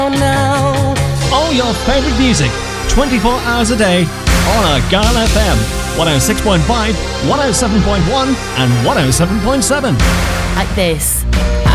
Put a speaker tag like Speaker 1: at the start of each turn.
Speaker 1: All your favourite music, 24 hours a day, on Argyle FM, 106.5, 107.1 and 107.7.
Speaker 2: Like this.